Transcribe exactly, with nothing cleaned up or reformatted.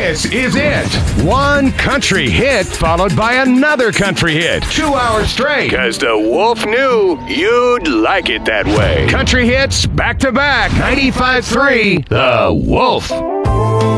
This is it. One country hit followed by another country hit. Two hours straight. Because the Wolf knew you'd like it that way. Country hits back to back. ninety-five point three The Wolf.